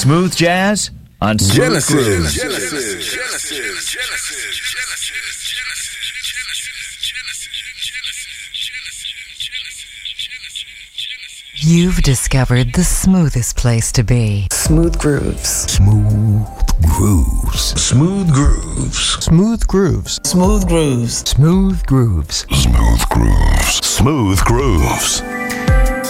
Smooth jazz on Smooth Grooves. You've discovered the smoothest place to be. Smooth Grooves. Smooth Grooves. Smooth Grooves. Smooth Grooves. Smooth Grooves. Smooth Grooves. Smooth Grooves. Smooth Grooves.